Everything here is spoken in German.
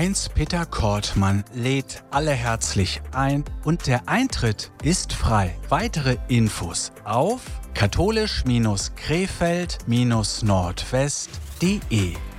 Heinz-Peter Kortmann lädt alle herzlich ein und der Eintritt ist frei. Weitere Infos auf katholisch-krefeld-nordwest.de